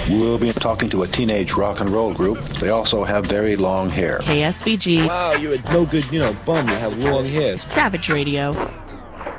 We'll be talking to a teenage rock and roll group. They also have very long hair. KSVG. Wow, you're a no good, bum. You have long hair. Savage Radio.